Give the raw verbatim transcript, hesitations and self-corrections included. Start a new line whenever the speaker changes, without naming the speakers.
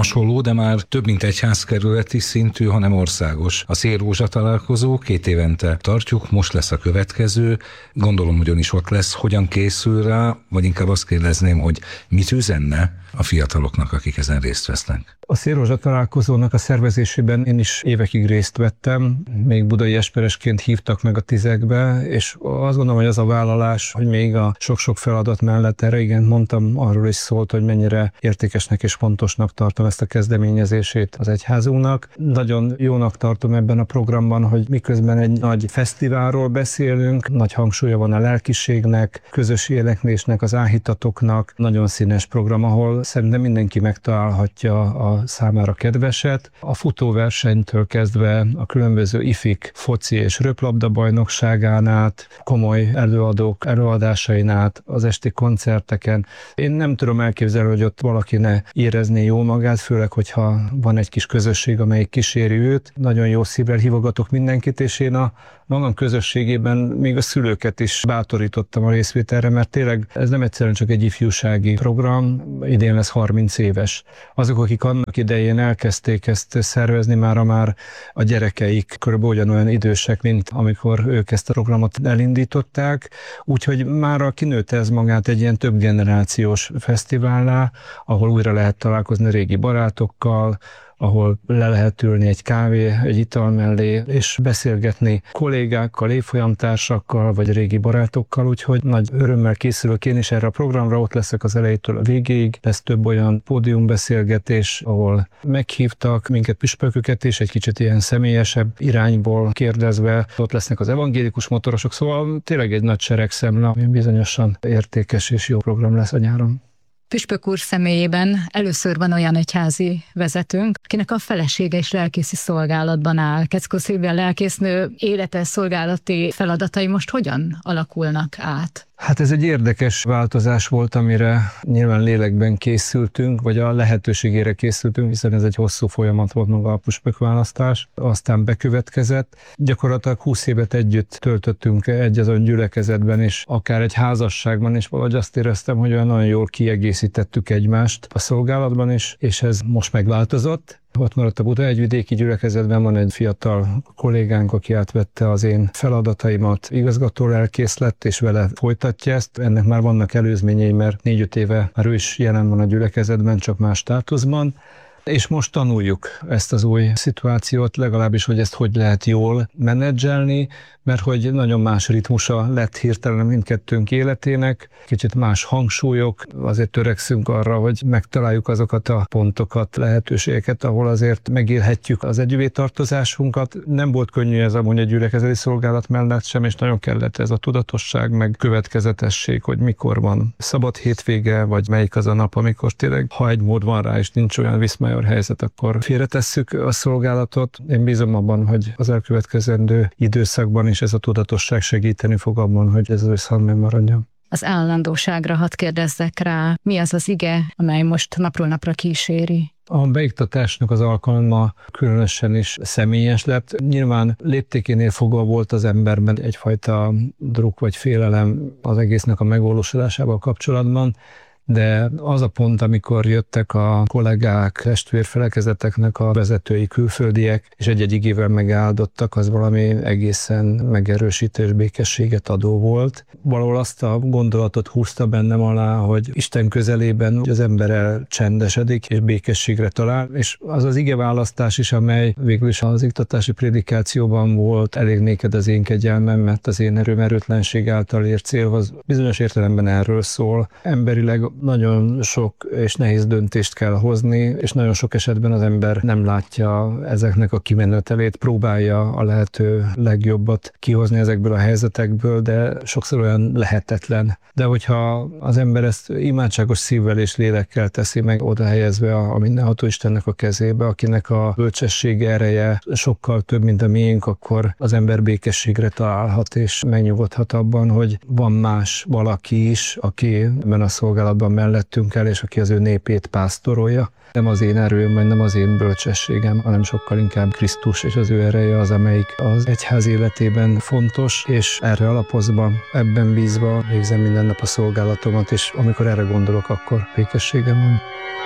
hasonló, de már több mint egyházkerületi szintű, hanem országos. A Szélrózsa találkozó két évente tartjuk, most lesz a következő. Gondolom, hogy ön is ott lesz. Hogyan készül rá, vagy inkább azt kérdezném, hogy mit üzenne a fiataloknak, akik ezen részt vesznek?
A Szélrózsa találkozónak a szervezésében én is évekig részt vettem, még budai esperesként hívtak meg a tizekbe, és azt gondolom, hogy az a vállalás, hogy még a sok-sok feladat mellett erre igen mondtam, arról is szólt, hogy mennyire értékesnek és fontosnak tartom ezt a kezdeményezését az egyházunknak. Nagyon jónak tartom ebben a programban, hogy miközben egy nagy fesztiválról beszélünk, nagy hangsúlya van a lelkiségnek, közös éneklésnek, az áhítatoknak, nagyon színes program, ahol szerintem mindenki megtalálhatja a számára kedveset. A futóversenytől kezdve a különböző ifik, foci és röplabda bajnokságán át, komoly előadók előadásain át, az esti koncerteken. Én nem tudom elképzelni, hogy ott valaki ne érezné jól magát, főleg, hogyha van egy kis közösség, amelyik kíséri őt. Nagyon jó szívvel hívogatok mindenkit, és én a magam közösségében még a szülőket is bátorítottam a részvételre, mert tényleg ez nem egyszerűen csak egy ifjúsági program, idén lesz harminc éves. Azok, akik annak idején elkezdték ezt szervezni, mára már a gyerekeik körülbelül ugyanolyan idősek, mint amikor ők ezt a programot elindították, úgyhogy mára kinőtt ez magát egy ilyen több generációs fesztivállá, ahol újra lehet találkozni régi barátokkal, ahol le lehet ülni egy kávé, egy ital mellé, és beszélgetni kollégákkal, évfolyamtársakkal, vagy régi barátokkal, úgyhogy nagy örömmel készülök én is erre a programra, ott leszek az elejétől a végéig, lesz több olyan pódiumbeszélgetés, ahol meghívtak minket püspököket is, egy kicsit ilyen személyesebb irányból kérdezve, ott lesznek az evangélikus motorosok, szóval tényleg egy nagy seregszemle, ami bizonyosan értékes és jó program lesz a nyáron.
Püspök úr személyében először van olyan egyházi vezetőnk, akinek a felesége is lelkészi szolgálatban áll. Keckó Szilvia lelkésznő élete, szolgálati feladatai most hogyan alakulnak át?
Hát ez egy érdekes változás volt, amire nyilván lélekben készültünk, vagy a lehetőségére készültünk, hiszen ez egy hosszú folyamat volt maga a püspökválasztás, aztán bekövetkezett. Gyakorlatilag húsz évet együtt töltöttünk egy azon gyülekezetben, és akár egy házasságban, és valahogy azt éreztem, hogy olyan nagyon jól kiegészítettük egymást a szolgálatban is, és ez most megváltozott. Ott maradt a Budaegyvidéki gyülekezetben, van egy fiatal kollégánk, aki átvette az én feladataimat, igazgató lelkész lett, és vele folytatja ezt. Ennek már vannak előzményei, mert négy-öt éve már ő is jelen van a gyülekezetben, csak más státuszban. És most tanuljuk ezt az új szituációt, legalábbis, hogy ezt hogy lehet jól menedzselni, mert hogy nagyon más ritmusa lett hirtelen mindkettőnk életének, kicsit más hangsúlyok, azért törekszünk arra, hogy megtaláljuk azokat a pontokat, lehetőségeket, ahol azért megélhetjük az együvé tartozásunkat. Nem volt könnyű ez amúgy egy gyülekezeti szolgálat mellett sem, és nagyon kellett ez a tudatosság, meg következetesség, hogy mikor van szabad hétvége, vagy melyik az a nap, amikor tényleg, ha egy mód van rá, és nincs olyan viszmajor helyzet, akkor félretesszük a szolgálatot. Én bízom abban, hogy az elkövetkezendő időszakban is ez a tudatosság segíteni fog abban, hogy ez az összhang megmaradjon.
Az állandóságra hadd kérdezzek rá, mi az az ige, amely most napról napra kíséri?
A beiktatásnak az alkalma különösen is személyes lett. Nyilván léptékénél fogva volt az emberben egyfajta druk vagy félelem az egésznek a megvalósulásával kapcsolatban, de az a pont, amikor jöttek a kollégák, testvérfelekezeteknek a vezetői külföldiek, és egy-egy igével megáldottak, az valami egészen megerősítő és békességet adó volt. Valahol azt a gondolatot húzta bennem alá, hogy Isten közelében az ember elcsendesedik és békességre talál, és az az igeválasztás is, amely végül is az iktatási prédikációban volt, elég néked az én kegyelmem, mert az én erőm erőtlenség által ért célhoz bizonyos értelemben erről szól. Emberileg nagyon sok és nehéz döntést kell hozni, és nagyon sok esetben az ember nem látja ezeknek a kimenetelét, próbálja a lehető legjobbat kihozni ezekből a helyzetekből, de sokszor olyan lehetetlen. De hogyha az ember ezt imádságos szívvel és lélekkel teszi meg, oda helyezve a mindenható Istennek a kezébe, akinek a bölcsessége, ereje sokkal több, mint a miénk, akkor az ember békességre találhat, és megnyugodhat abban, hogy van más valaki is, aki ebben a szolgálatban mellettünk el, és aki az ő népét pásztorolja. Nem az én erőm, vagy nem az én bölcsességem, hanem sokkal inkább Krisztus és az ő ereje az, amelyik az egyház életében fontos, és erre alapozva, ebben bízva végzem minden nap a szolgálatomat, és amikor erre gondolok, akkor békességem van.